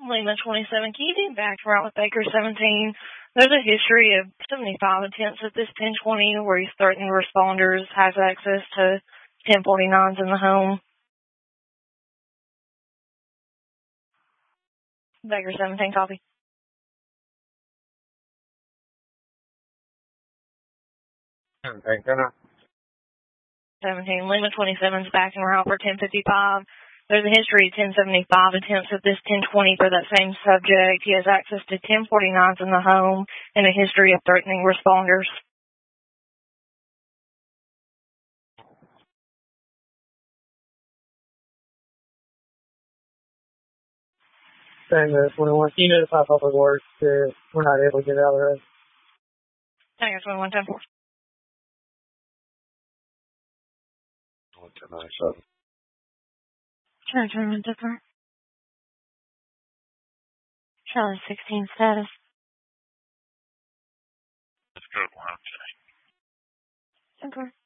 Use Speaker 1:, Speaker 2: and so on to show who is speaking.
Speaker 1: Lima 27, can you do back route with Baker 17? There's a history of 75 attempts at this 1020 where he's threatened responders, has access to 1049s in the home. Baker 17, copy.
Speaker 2: Okay, good enough.
Speaker 1: 17, Lima 27's back en route for 1055. There's a history of 1075 attempts at this 1020 for that same subject. He has access to 1049s in the home and a history of threatening responders.
Speaker 2: Tango 21, can you notify Public Works that we're not able to get out of the road?
Speaker 1: Tango 21, 10-4.
Speaker 3: 1097.
Speaker 1: Charlie 21, different. Charlie 16, status.
Speaker 3: Let's go to 1 today.
Speaker 1: Okay.